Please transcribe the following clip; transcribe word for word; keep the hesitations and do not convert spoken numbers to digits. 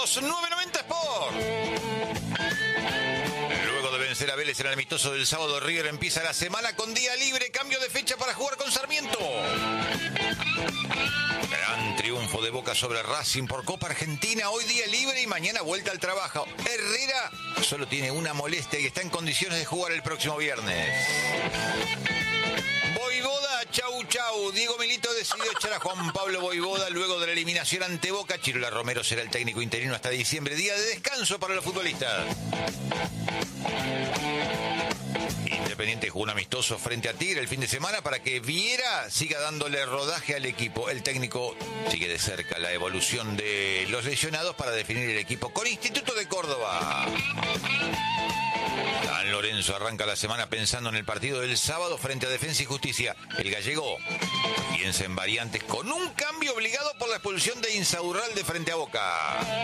Minutos, nueve noventa Sport. Luego de vencer a Vélez en el amistoso del sábado, River empieza la semana con día libre, cambio de fecha para jugar con Sarmiento. Gran triunfo de Boca sobre Racing por Copa Argentina, hoy día libre y mañana vuelta al trabajo. Herrera solo tiene una molestia y está en condiciones de jugar el próximo viernes. Voivoda, chau chau. Diego Milito decidió echar a Juan Pablo Voivoda luego de la eliminación ante Boca. Chirola Romero será el técnico interino hasta diciembre, día de descanso para los futbolistas. Independiente jugó un amistoso frente a Tigre el fin de semana para que Viera siga dándole rodaje al equipo. El técnico sigue de cerca la evolución de los lesionados para definir el equipo con Instituto de Córdoba. San Lorenzo arranca la semana pensando en el partido del sábado frente a Defensa y Justicia. El gallego piensa en variantes con un cambio obligado por la expulsión de Insaurralde frente a Boca.